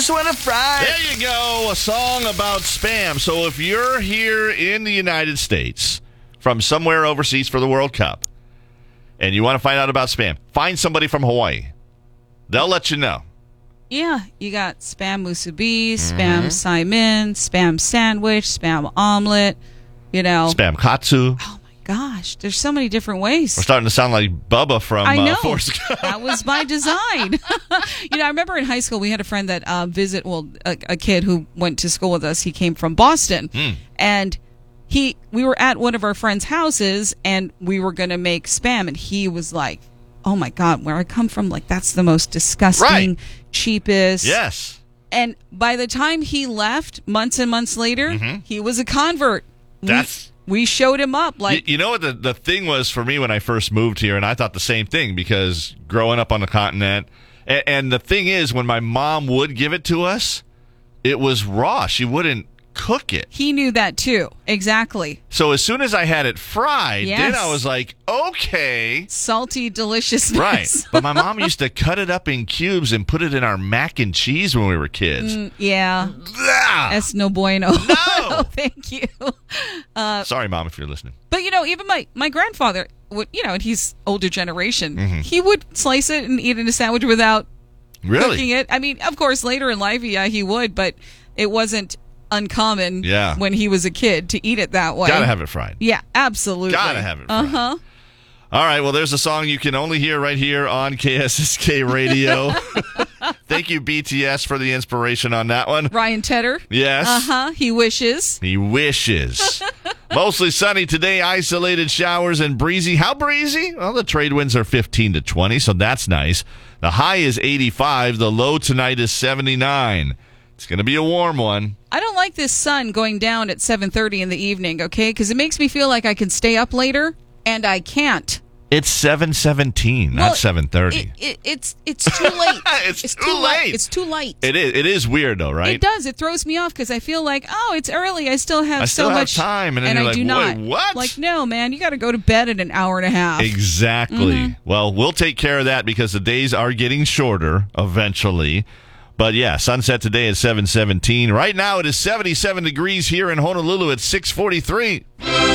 just want to fry. There you go, a song about Spam. So if you're here in the United States from somewhere overseas for the World Cup and you want to find out about Spam, find somebody from Hawaii. They'll let you know. Yeah, you got Spam musubi, Spam saimin, Spam sandwich, Spam omelet, Spam katsu. Oh, my gosh. There's so many different ways. We're starting to sound like Bubba from Forrest Gump. That was by design. I remember in high school we had a friend that a kid who went to school with us. He came from Boston. And we were at one of our friends' houses, and we were going to make Spam, and he was like, oh, my God, where I come from, like, that's the most disgusting, cheapest. Yes. And by the time he left, months and months later, he was a convert. We showed him up. Like, you know what the thing was for me when I first moved here, and I thought the same thing because growing up on the continent, and the thing is, when my mom would give it to us, it was raw. She wouldn't cook it. He knew that too. Exactly. So as soon as I had it fried, then I was like, okay. Salty deliciousness. Right. But my mom used to cut it up in cubes and put it in our mac and cheese when we were kids. Yeah. That's no bueno. No. Thank you. Sorry, Mom, if you're listening. But, even my grandfather, would, and he's older generation, he would slice it and eat it in a sandwich without cooking it. I mean, of course, later in life, he would, but it wasn't uncommon when he was a kid to eat it that way. Gotta have it fried. Yeah, absolutely. Gotta have it fried. All right, well, there's a song you can only hear right here on KSSK Radio. Thank you, BTS, for the inspiration on that one. Ryan Tedder. Yes. He wishes. He wishes. Mostly sunny today, isolated showers and breezy. How breezy? Well, the trade winds are 15 to 20, so that's nice. The high is 85. The low tonight is 79. It's going to be a warm one. I don't like this sun going down at 7:30 in the evening, okay? Because it makes me feel like I can stay up later, and I can't. It's 7:17, not 7:30. It's too late. It's too late. It's too late. It is. It is weird, though, right? It does. It throws me off because I feel like, it's early. I still have so much time, and I do not. What? Like, no, man, you got to go to bed in an hour and a half. Exactly. Well, we'll take care of that because the days are getting shorter eventually. But yeah, sunset today at 7:17. Right now it is 77 degrees here in Honolulu at 6:43.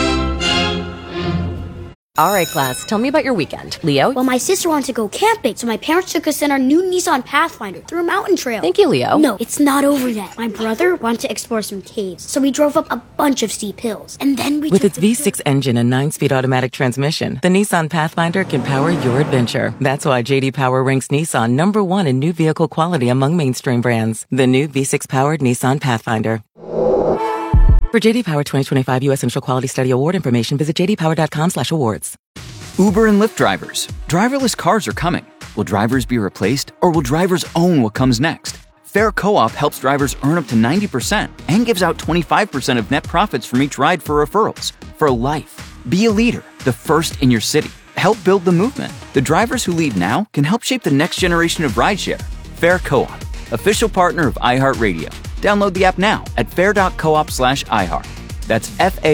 All right, class, tell me about your weekend. Leo? Well, my sister wanted to go camping, so my parents took us in our new Nissan Pathfinder through a mountain trail. Thank you, Leo. No, it's not over yet. My brother wanted to explore some caves, so we drove up a bunch of steep hills. And then we With its V6 engine and 9-speed automatic transmission, the Nissan Pathfinder can power your adventure. That's why J.D. Power ranks Nissan #1 in new vehicle quality among mainstream brands. The new V6-powered Nissan Pathfinder. For J.D. Power 2025 U.S. Initial Quality Study Award information, visit jdpower.com/awards. Uber and Lyft drivers. Driverless cars are coming. Will drivers be replaced, or will drivers own what comes next? Fair Co-op helps drivers earn up to 90% and gives out 25% of net profits from each ride for referrals. For life. Be a leader, the first in your city. Help build the movement. The drivers who lead now can help shape the next generation of rideshare. Fair Co-op, official partner of iHeartRadio. Download the app now at fair.coop/iHeart. That's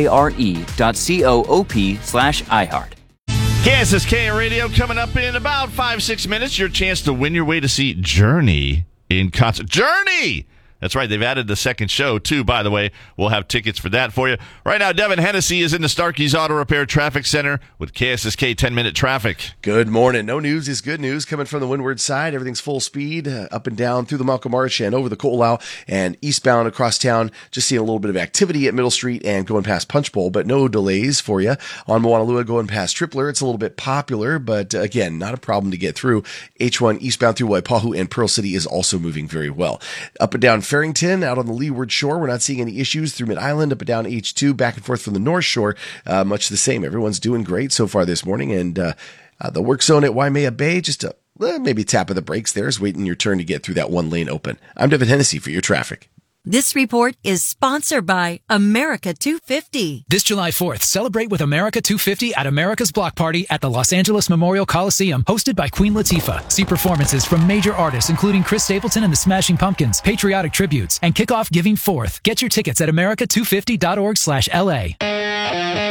FARE.coop/iHeart. KSSK Radio coming up in about 5-6 minutes. Your chance to win your way to see Journey in concert. Journey! That's right. They've added the second show, too, by the way. We'll have tickets for that for you. Right now, Devin Hennessy is in the Starkey's Auto Repair Traffic Center with KSSK 10-minute traffic. Good morning. No news is good news coming from the windward side. Everything's full speed up and down through the Malcolm Arch and over the Ko'olau and eastbound across town. Just seeing a little bit of activity at Middle Street and going past Punch Bowl, but no delays for you. On Moanalua going past Tripler, it's a little bit popular, but again, not a problem to get through. H1 eastbound through Waipahu and Pearl City is also moving very well. Up and down Farrington, out on the leeward shore, we're not seeing any issues through Mid-Island, up and down H2, back and forth from the North Shore. Much the same. Everyone's doing great so far this morning. And the work zone at Waimea Bay, just a maybe tap of the brakes there is waiting your turn to get through that one lane open. I'm Devin Hennessy for your traffic. This report is sponsored by America 250. This July 4th, celebrate with America 250 at America's Block Party at the Los Angeles Memorial Coliseum, hosted by Queen Latifah. See performances from major artists including Chris Stapleton and the Smashing Pumpkins, patriotic tributes, and kick off Giving Forth. Get your tickets at america250.org/LA.